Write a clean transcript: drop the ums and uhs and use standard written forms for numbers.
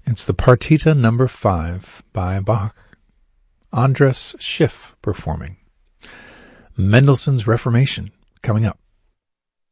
It's the Partita number 5 by Bach. Andras Schiff performing. Mendelssohn's Reformation coming up.